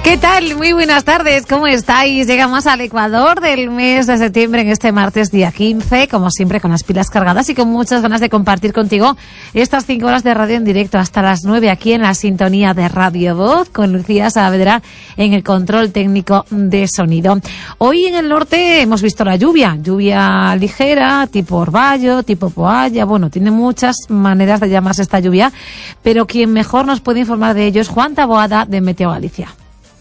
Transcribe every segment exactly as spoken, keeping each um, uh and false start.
¿Qué tal? Muy buenas tardes, ¿cómo estáis? Llegamos al Ecuador del mes de septiembre en este martes día quince, como siempre con las pilas cargadas y con muchas ganas de compartir contigo estas cinco horas de radio en directo hasta las nueve aquí en la sintonía de Radio Voz con Lucía Saavedra en el control técnico de sonido. Hoy en el norte hemos visto la lluvia, lluvia ligera, tipo orvallo, tipo poalla, bueno, tiene muchas maneras de llamarse esta lluvia, pero quien mejor nos puede informar de ello es Juan Taboada de Meteo Galicia.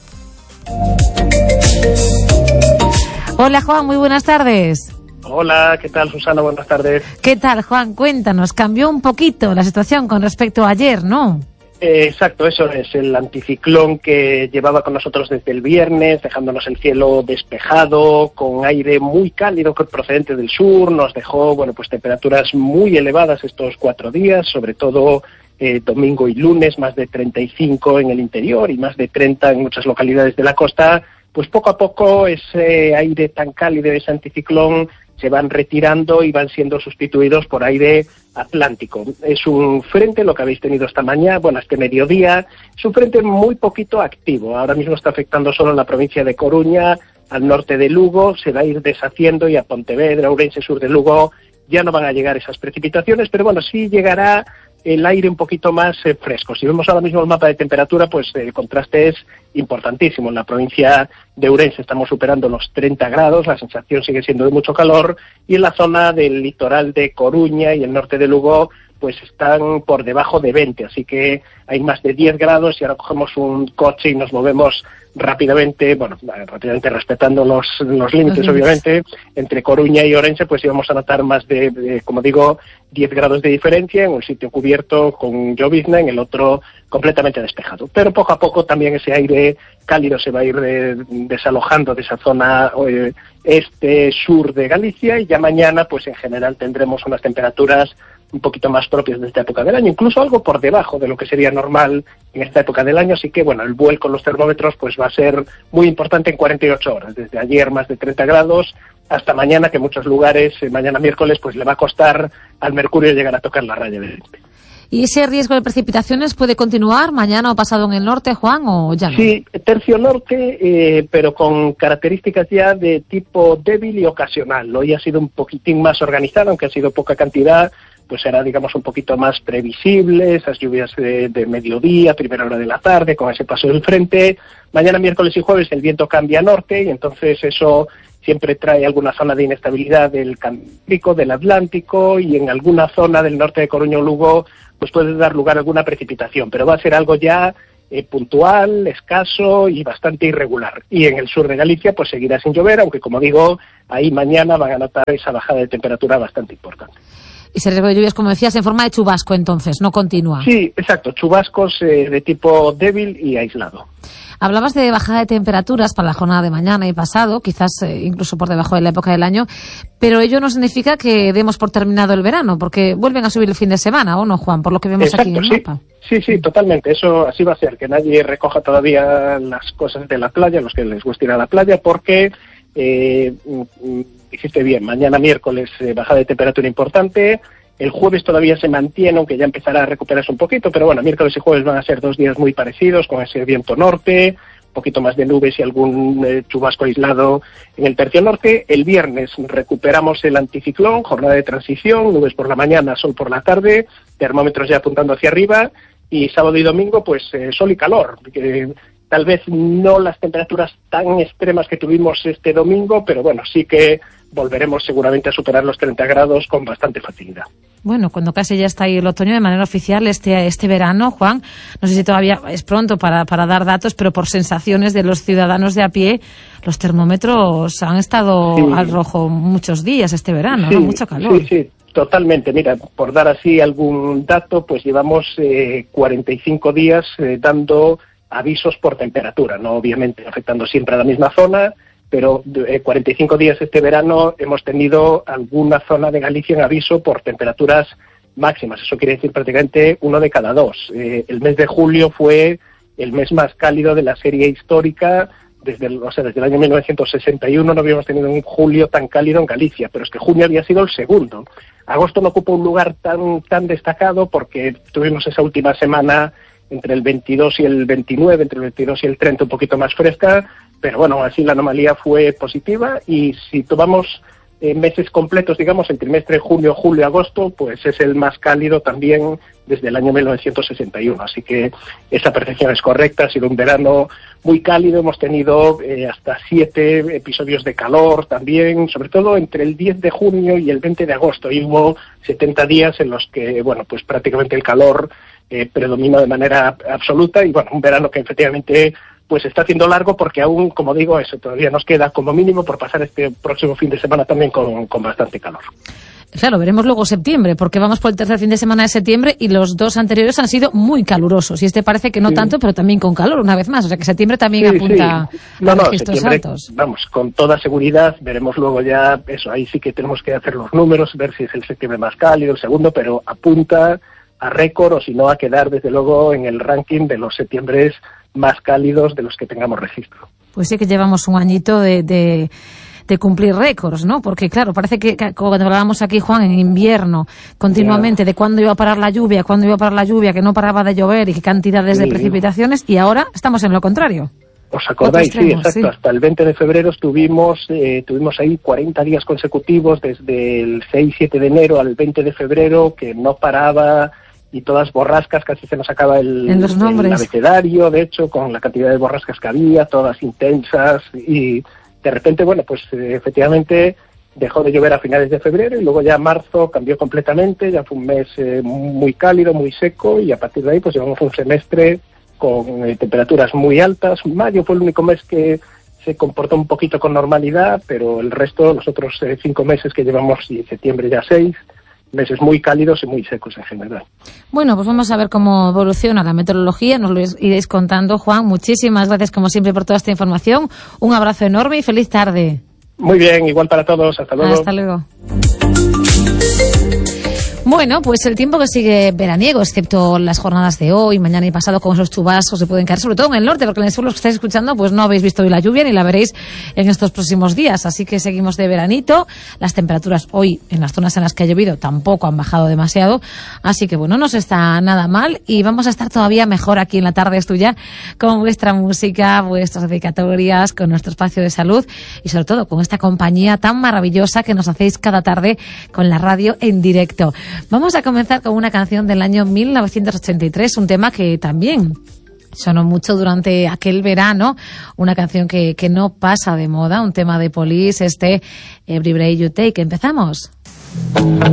Hola Juan, muy buenas tardes. Hola, ¿qué tal Susana? Buenas tardes. ¿Qué tal Juan? Cuéntanos, cambió un poquito la situación con respecto a ayer, ¿no? Eh, exacto, eso es el anticiclón que llevaba con nosotros desde el viernes, dejándonos el cielo despejado, con aire muy cálido procedente del sur, nos dejó, bueno, pues temperaturas muy elevadas estos cuatro días, sobre todo Eh, domingo y lunes, más de treinta y cinco en el interior y más de treinta en muchas localidades de la costa. Pues poco a poco ese aire tan cálido, ese anticiclón, se van retirando y van siendo sustituidos por aire atlántico. Es un frente, lo que habéis tenido esta mañana, bueno, este mediodía, es un frente muy poquito activo. Ahora mismo está afectando solo la provincia de Coruña, al norte de Lugo, se va a ir deshaciendo y a Pontevedra, Ourense, sur de Lugo, ya no van a llegar esas precipitaciones, pero bueno, sí llegará el aire un poquito más eh, fresco. Si vemos ahora mismo el mapa de temperatura, pues el contraste es importantísimo. En la provincia de Ourense estamos superando los treinta grados, la sensación sigue siendo de mucho calor, y en la zona del litoral de Coruña y el norte de Lugo, pues están por debajo de veinte, así que hay más de diez grados y ahora cogemos un coche y nos movemos rápidamente, bueno, rápidamente respetando los, los límites, obviamente, entre Coruña y Ourense, pues íbamos a notar más de, de, como digo, diez grados de diferencia, en un sitio cubierto con llovizna, en el otro completamente despejado. Pero poco a poco también ese aire cálido se va a ir eh, desalojando de esa zona eh, este-sur de Galicia, y ya mañana, pues en general tendremos unas temperaturas un poquito más propias de esta época del año, incluso algo por debajo de lo que sería normal en esta época del año, así que bueno, el vuelco en los termómetros pues va a ser muy importante en cuarenta y ocho horas, desde ayer más de treinta grados hasta mañana, que en muchos lugares, eh, mañana miércoles, pues le va a costar al mercurio llegar a tocar la raya de veinte. ¿Y ese riesgo de precipitaciones puede continuar mañana o pasado en el norte, Juan, o ya no? Sí, tercio norte, eh, pero con características ya de tipo débil y ocasional. Hoy ha sido un poquitín más organizado, aunque ha sido poca cantidad, pues será, digamos, un poquito más previsible, esas lluvias de, de mediodía, primera hora de la tarde, con ese paso del frente. Mañana, miércoles y jueves, el viento cambia a norte, y entonces eso siempre trae alguna zona de inestabilidad del Cantábrico, del Atlántico, y en alguna zona del norte de Coruña o Lugo, pues puede dar lugar a alguna precipitación, pero va a ser algo ya eh, puntual, escaso y bastante irregular. Y en el sur de Galicia, pues seguirá sin llover, aunque, como digo, ahí mañana van a notar esa bajada de temperatura bastante importante. Ese riesgo de lluvias, como decías, en forma de chubasco, entonces, no continua. Sí, exacto, chubascos eh, de tipo débil y aislado. Hablabas de bajada de temperaturas para la jornada de mañana y pasado, quizás eh, incluso por debajo de la época del año, pero ello no significa que demos por terminado el verano, porque vuelven a subir el fin de semana, ¿o no, Juan? Por lo que vemos exacto, aquí en el sí. mapa. Sí, sí, totalmente. Eso así va a ser, que nadie recoja todavía las cosas de la playa, los que les guste ir a la playa, porque eh, dijiste bien, mañana miércoles eh, bajada de temperatura importante. El jueves todavía se mantiene, aunque ya empezará a recuperarse un poquito, pero bueno, miércoles y jueves van a ser dos días muy parecidos, con ese viento norte, un poquito más de nubes y algún eh, chubasco aislado en el tercio norte. El viernes recuperamos el anticiclón, jornada de transición, nubes por la mañana, sol por la tarde, termómetros ya apuntando hacia arriba, y sábado y domingo, pues eh, sol y calor, que tal vez no las temperaturas tan extremas que tuvimos este domingo, pero bueno, sí que volveremos seguramente a superar los treinta grados con bastante facilidad. Bueno, cuando casi ya está ahí el otoño de manera oficial este este verano, Juan, no sé si todavía es pronto para, para dar datos, pero por sensaciones de los ciudadanos de a pie, los termómetros han estado sí. al rojo muchos días este verano, sí, ¿no? Mucho calor. Sí, sí, totalmente. Mira, por dar así algún dato, pues llevamos eh, cuarenta y cinco días eh, dando avisos por temperatura, no obviamente afectando siempre a la misma zona, pero eh, cuarenta y cinco días este verano hemos tenido alguna zona de Galicia en aviso por temperaturas máximas. Eso quiere decir prácticamente uno de cada dos. Eh, el mes de julio fue el mes más cálido de la serie histórica. Desde el, o sea, desde el año mil novecientos sesenta y uno no habíamos tenido un julio tan cálido en Galicia, pero es que junio había sido el segundo. Agosto no ocupa un lugar tan tan destacado porque tuvimos esa última semana entre el veintidós y el veintinueve, entre el veintidós y el treinta un poquito más fresca, pero bueno, así la anomalía fue positiva, y si tomamos eh, meses completos, digamos, el trimestre junio, julio, agosto, pues es el más cálido también desde el año mil novecientos sesenta y uno, así que esa percepción es correcta. Ha sido un verano muy cálido, hemos tenido eh, hasta siete episodios de calor también, sobre todo entre el diez de junio y el veinte de agosto, y hubo setenta días en los que, bueno, pues prácticamente el calor eh, predomina de manera absoluta, y bueno, un verano que efectivamente pues está haciendo largo, porque aún, como digo, eso todavía nos queda como mínimo por pasar este próximo fin de semana también con, con bastante calor. Claro, veremos luego septiembre, porque vamos por el tercer fin de semana de septiembre y los dos anteriores han sido muy calurosos, y este parece que no sí. tanto, pero también con calor una vez más, o sea que septiembre también sí, apunta sí. No, a no, registros altos. Vamos, con toda seguridad, veremos luego ya eso, ahí sí que tenemos que hacer los números, ver si es el septiembre más cálido, el segundo, pero apunta a récord, o si no a quedar desde luego en el ranking de los septiembres más cálidos de los que tengamos registro. Pues sí que llevamos un añito de, de, de cumplir récords, ¿no? Porque claro, parece que, que cuando hablábamos aquí, Juan, en invierno, continuamente, de cuándo iba a parar la lluvia, cuándo iba a parar la lluvia, que no paraba de llover y qué cantidades sí. de precipitaciones, y ahora estamos en lo contrario. ¿Os acordáis? Sí, exacto. Sí. Hasta el veinte de febrero estuvimos, eh, tuvimos ahí cuarenta días consecutivos, desde el seis siete de enero al veinte de febrero, que no paraba, y todas borrascas, casi se nos acaba el, en los nombres. el abecedario, de hecho, con la cantidad de borrascas que había, todas intensas, y de repente, bueno, pues eh, efectivamente dejó de llover a finales de febrero, y luego ya marzo cambió completamente, ya fue un mes eh, muy cálido, muy seco, y a partir de ahí pues llevamos un semestre con eh, temperaturas muy altas. Mayo fue el único mes que se comportó un poquito con normalidad, pero el resto, los otros eh, cinco meses que llevamos, y septiembre ya seis, meses muy cálidos y muy secos en general. Bueno, pues vamos a ver cómo evoluciona la meteorología, nos lo iréis contando. Juan, muchísimas gracias como siempre por toda esta información, un abrazo enorme y feliz tarde. Muy bien, igual para todos, hasta luego. Hasta luego. Bueno, pues el tiempo que sigue veraniego, excepto las jornadas de hoy, mañana y pasado, con esos chubascos se pueden caer, sobre todo en el norte, porque en el sur los que estáis escuchando pues no habéis visto hoy la lluvia ni la veréis en estos próximos días, así que seguimos de veranito. Las temperaturas hoy en las zonas en las que ha llovido tampoco han bajado demasiado, así que bueno, no se está nada mal, y vamos a estar todavía mejor aquí en La Tarde es Tuya, con vuestra música, vuestras dedicatorias, con nuestro espacio de salud, y sobre todo con esta compañía tan maravillosa que nos hacéis cada tarde con la radio en directo. Vamos a comenzar con una canción del año mil novecientos ochenta y tres, un tema que también sonó mucho durante aquel verano, una canción que, que no pasa de moda, un tema de Police, este Every Breath You Take. ¿Empezamos?